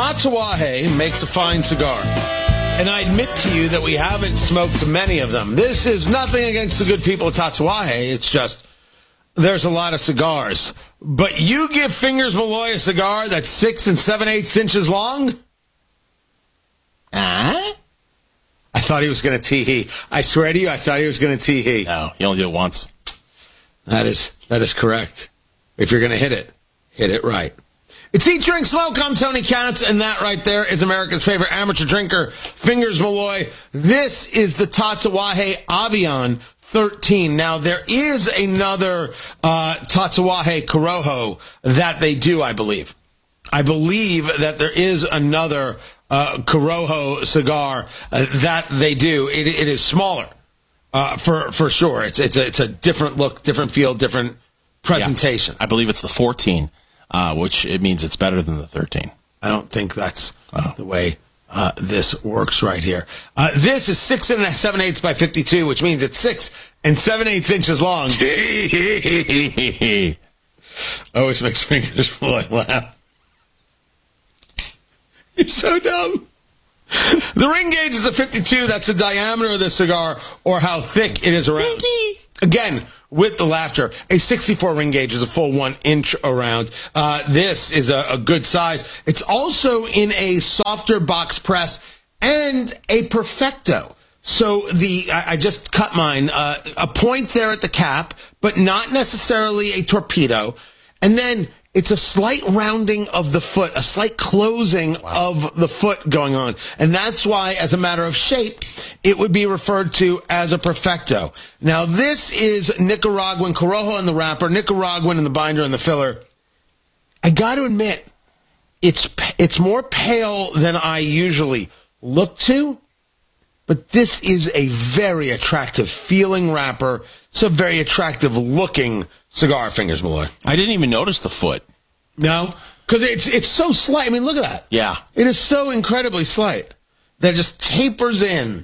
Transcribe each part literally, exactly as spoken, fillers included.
Tatuaje makes a fine cigar. And I admit to you that we haven't smoked many of them. This is nothing against the good people of Tatuaje. It's just there's a lot of cigars. But you give Fingers Malloy a cigar that's six and seven-eighths inches long? Huh? I thought he was going to tee-hee. I swear to you, I thought he was going to tee-hee. No, you only do it once. That is, that is correct. If you're going to hit it, hit it right. It's Eat, Drink, Smoke. I'm Tony Katz, and that right there is America's favorite amateur drinker, Fingers Malloy. This is the Tatuaje Avion thirteen. Now, there is another uh, Tatuaje Corojo that they do, I believe. I believe that there is another uh, Corojo cigar uh, that they do. It, it is smaller, uh, for for sure. It's it's a, it's a different look, different feel, different presentation. Yeah, I believe it's the fourteen. Uh, which it means it's better than the thirteen. I don't think that's uh, the way uh, this works right here. Uh, this is six and seven eighths by fifty-two, which means it's six and seven eighths inches long. Always makes Fingers Malloy laugh. You're so dumb. The ring gauge is a fifty-two. That's the diameter of the cigar, or how thick it is around. Again, with the laughter, a sixty-four ring gauge is a full one inch around. Uh, this is a, a good size. It's also in a softer box press and a Perfecto. So the I, I just cut mine, uh, a point there at the cap, but not necessarily a torpedo. And then it's a slight rounding of the foot, a slight closing wow. of the foot going on. And that's why, as a matter of shape, it would be referred to as a Perfecto. Now, this is Nicaraguan, Corojo in the wrapper, Nicaraguan in the binder and the filler. I got to admit, it's it's more pale than I usually look to, but this is a very attractive feeling wrapper. It's a very attractive looking cigar, Fingers Malloy. I didn't even notice the foot. No? Because it's it's so slight. I mean, look at that. Yeah. It is so incredibly slight that it just tapers in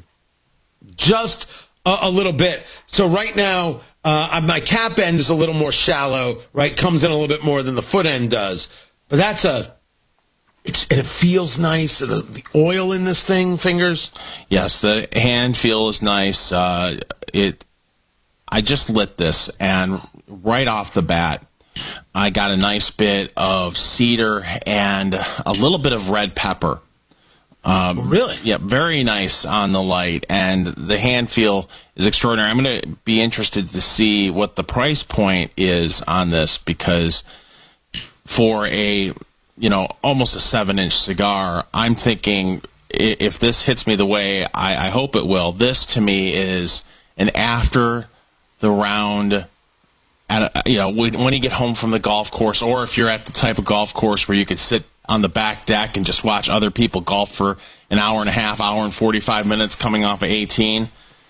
just a, a little bit. So right now, uh, my cap end is a little more shallow, right? Comes in a little bit more than the foot end does. But that's a... It's, and it feels nice. The, the oil in this thing, Fingers. Yes, the hand feel is nice. Uh, it. I just lit this, and right off the bat, I got a nice bit of cedar and a little bit of red pepper. Um, really? Yeah, very nice on the light, and the hand feel is extraordinary. I'm going to be interested to see what the price point is on this, because for a, you know, almost a seven-inch cigar, I'm thinking if this hits me the way I, I hope it will, this to me is an after the round, at a, you know, when, when you get home from the golf course, or if you're at the type of golf course where you could sit on the back deck and just watch other people golf for an hour and a half, hour and forty-five minutes coming off of eighteen.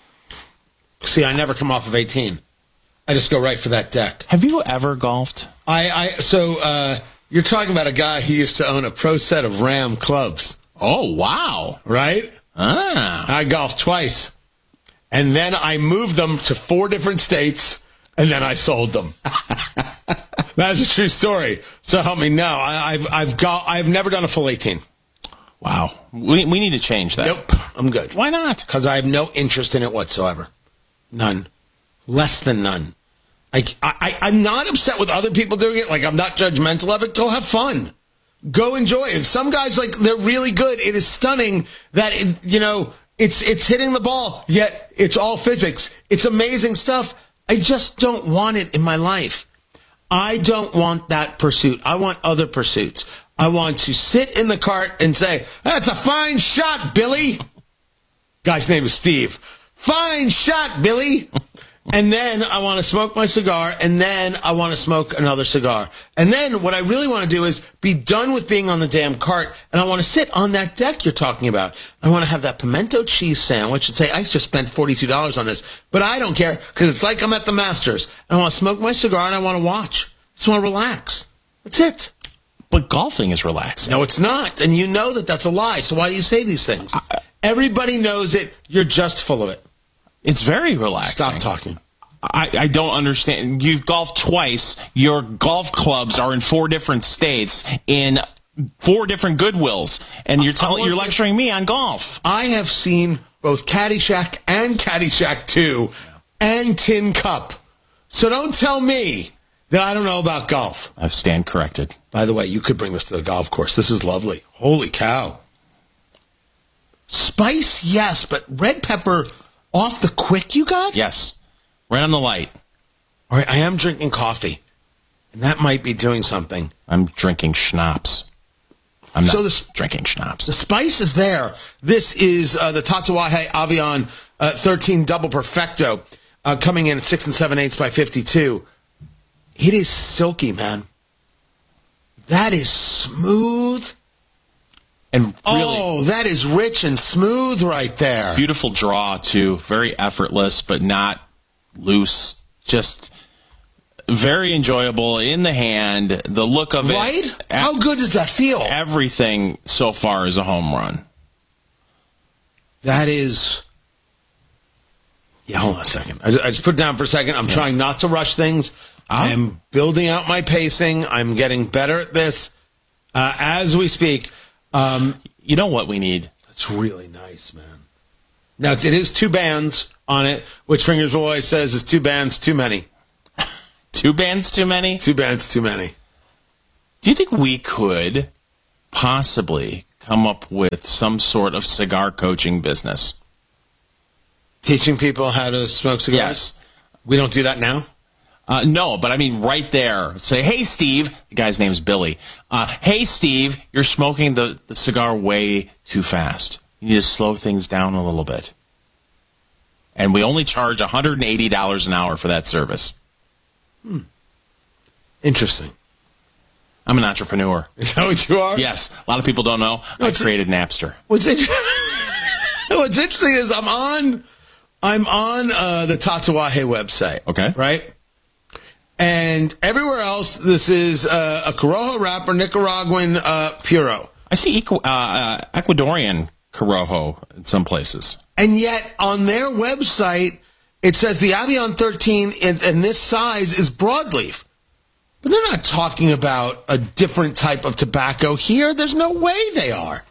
See, I never come off of eighteen. I just go right for that deck. Have you ever golfed? I, I so uh, you're talking about a guy who used to own a pro set of Ram clubs. Oh, wow. Right? Ah. I golfed twice. And then I moved them to four different states, and then I sold them. That's a true story. So help me now. I, I've I've got I've never done a full eighteen. Wow. We we need to change that. Nope. I'm good. Why not? Because I have no interest in it whatsoever. None. Less than none. I, I, I'm not upset with other people doing it. Like, I'm not judgmental of it. Go have fun. Go enjoy it. Some guys, like, they're really good. It is stunning that, it, you know, it's it's hitting the ball, yet it's all physics. It's amazing stuff. I just don't want it in my life. I don't want that pursuit. I want other pursuits. I want to sit in the cart and say, that's a fine shot, Billy. Guy's name is Steve. Fine shot, Billy. And then I want to smoke my cigar, and then I want to smoke another cigar. And then what I really want to do is be done with being on the damn cart, and I want to sit on that deck you're talking about. I want to have that pimento cheese sandwich and say, I just spent forty-two dollars on this. But I don't care, because it's like I'm at the Masters. I want to smoke my cigar, and I want to watch. I just want to relax. That's it. But golfing is relaxing. No, it's not. And you know that that's a lie. So why do you say these things? I, Everybody knows it. You're just full of it. It's very relaxing. Stop talking. I, I don't understand. You've golfed twice. Your golf clubs are in four different states in four different Goodwills, and you're telling, I you're wanna say- lecturing me on golf. I have seen both Caddyshack and Caddyshack two and Tin Cup. So don't tell me that I don't know about golf. I stand corrected. By the way, you could bring this to the golf course. This is lovely. Holy cow. Spice, yes, but red pepper off the quick you got? Yes, right on the light. All right, I am drinking coffee, and that might be doing something. I'm drinking schnapps. I'm not So this- drinking schnapps. The spice is there. This is uh, the Tatuaje Avion uh, thirteen Double Perfecto uh, coming in at six and seven eighths by fifty-two. It is silky, man. That is smooth. And really Oh, that is rich and smooth right there. beautiful draw, too. Very effortless, but not loose. Just very enjoyable in the hand. The look of Right? it. How good does that feel? Everything so far is a home run. That is... Yeah, hold on a second. I just, I just put it down for a second. I'm trying not to rush things. Ah. I'm building out my pacing. I'm getting better at this uh, as we speak. Um, You know what we need? that's really nice, man. Now, it is two bands on it, which Fingers always says is two bands too many. Two bands too many? Two bands too many. Do you think we could possibly come up with some sort of cigar coaching business? Teaching people how to smoke cigars? Yes. We don't do that now? Uh, no, but I mean right there. Say, hey, Steve. The guy's name's Billy. Uh, hey, Steve, you're smoking the, the cigar way too fast. You need to slow things down a little bit. And we only charge one hundred eighty dollars an hour for that service. Interesting. I'm an entrepreneur. Is that what you are? Yes, a lot of people don't know. I it's- created Napster. What's, inter- What's interesting is I'm on I'm on uh, the Tatuaje website. Okay. Right? And everywhere else, this is uh, a Corojo wrapper, Nicaraguan uh, Puro. I see Equ- uh, uh, Ecuadorian Corojo in some places. And yet, on their website, it says the Avion thirteen in, in this size is broadleaf. But they're not talking about a different type of tobacco here. There's no way they are.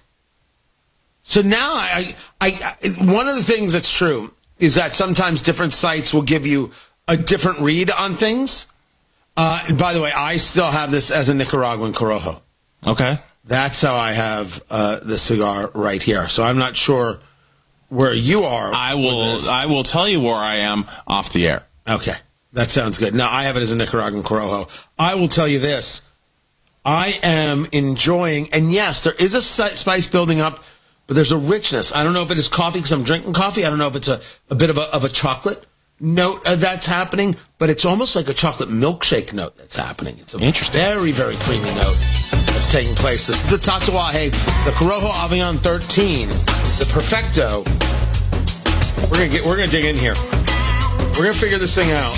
So now, I, I, I, one of the things that's true is that sometimes different sites will give you a different read on things. Uh, and by the way, I still have this as a Nicaraguan Corojo. Okay. That's how I have uh, the cigar right here. So I'm not sure where you are. I with will. this. I will tell you where I am off the air. Okay, that sounds good. Now, I have it as a Nicaraguan Corojo. I will tell you this. I am enjoying, and yes, there is a si- spice building up, but there's a richness. I don't know if it is coffee because I'm drinking coffee. I don't know if it's a, a bit of a, of a chocolate note uh, that's happening, but it's almost like a chocolate milkshake note that's happening. It's a Interesting. very, very creamy note that's taking place. This is the Tatuaje, the Corojo Avion thirteen, the Perfecto. We're gonna get, we're gonna dig in here. We're gonna figure this thing out.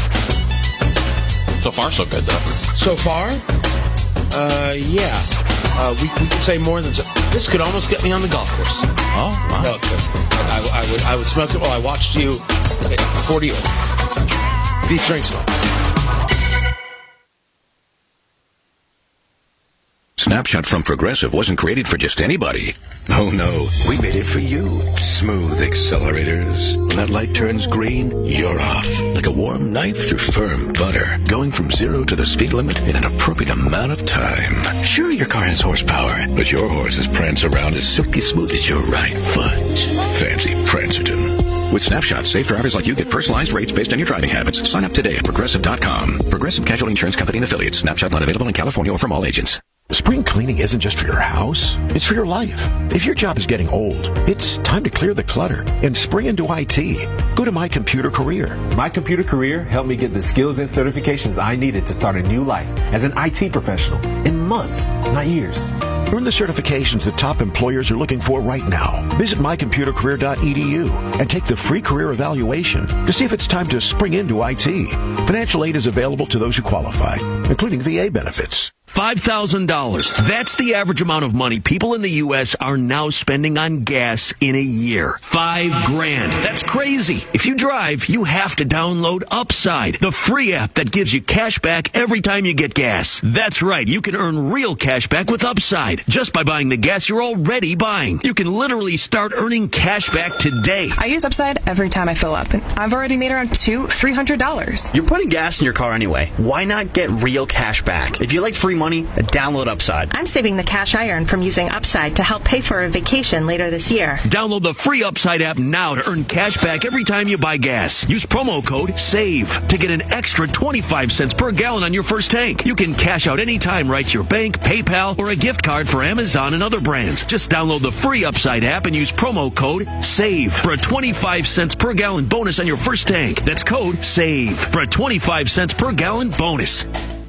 So far, so good, though. So far, uh, yeah, uh, we, we could say more than this. Could almost get me on the golf course. Oh, wow. No, it could. I, I would, I would smoke it while I watched you hit forty over. That's not true. Deep drinks it. Snapshot from Progressive wasn't created for just anybody. Oh no, we made it for you. Smooth accelerators. When that light turns green, you're off. Like a warm knife through firm butter. Going from zero to the speed limit in an appropriate amount of time. Sure, your car has horsepower, but your horses prance around as silky smooth as your right foot. Fancy Prancerton. With Snapshot, safe drivers like you get personalized rates based on your driving habits. Sign up today at Progressive dot com. Progressive Casualty Insurance Company and Affiliates. Snapshot not available in California or from all agents. Spring cleaning isn't just for your house, it's for your life. If your job is getting old, it's time to clear the clutter and spring into I T. Go to My Computer Career. My Computer Career helped me get the skills and certifications I needed to start a new life as an I T professional in months, not years. Earn the certifications that top employers are looking for right now. Visit my computer career dot e d u and take the free career evaluation to see if it's time to spring into I T. Financial aid is available to those who qualify, including V A benefits. five thousand dollars. That's the average amount of money people in the U S are now spending on gas in a year. Five grand. That's crazy. If you drive, you have to download Upside, the free app that gives you cash back every time you get gas. That's right. You can earn real cash back with Upside just by buying the gas you're already buying. You can literally start earning cash back today. I use Upside every time I fill up, and I've already made around two, three hundred dollars. You're putting gas in your car anyway. Why not get real cash back? If you like free money, download Upside. I'm saving the cash I earn from using Upside to help pay for a vacation later this year. Download the free Upside app now to earn cash back every time you buy gas. Use promo code SAVE to get an extra twenty-five cents per gallon on your first tank. You can cash out anytime right to your bank, PayPal, or a gift card for Amazon and other brands. Just download the free Upside app and use promo code SAVE for a twenty-five cents per gallon bonus on your first tank. That's code SAVE for a twenty-five cents per gallon bonus.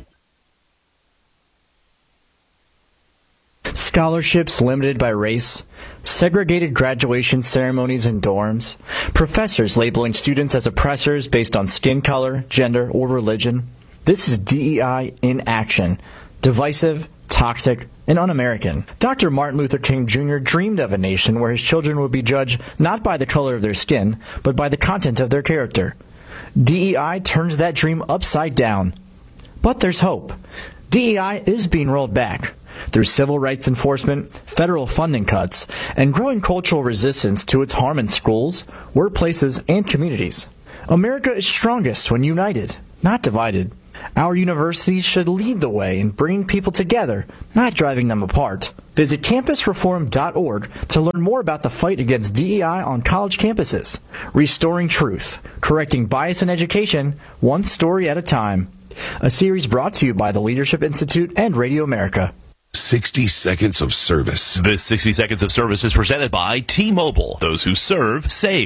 Scholarships limited by race, segregated graduation ceremonies in dorms, professors labeling students as oppressors based on skin color, gender, or religion. This is D E I in action. Divisive, toxic, and un-American. Doctor Martin Luther King Junior dreamed of a nation where his children would be judged not by the color of their skin, but by the content of their character. D E I turns that dream upside down. But there's hope. D E I is being rolled back. Through civil rights enforcement, federal funding cuts, and growing cultural resistance to its harm in schools, workplaces, and communities. America is strongest when united, not divided. Our universities should lead the way in bringing people together, not driving them apart. Visit campus reform dot org to learn more about the fight against D E I on college campuses. Restoring truth, correcting bias in education, one story at a time. A series brought to you by the Leadership Institute and Radio America. sixty seconds of service. This sixty seconds of service is presented by T-Mobile. Those who serve, save.